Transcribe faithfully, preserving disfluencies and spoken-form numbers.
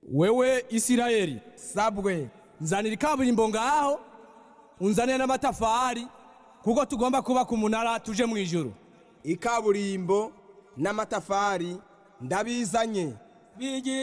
wewe Isirayeli, sabwe nzanira ikaburimbo ngaho unzanire n'amatafari kuko tugomba kubaka umunara tuje mu ijuru. ikaburimbo n'amatafari ndabizanye.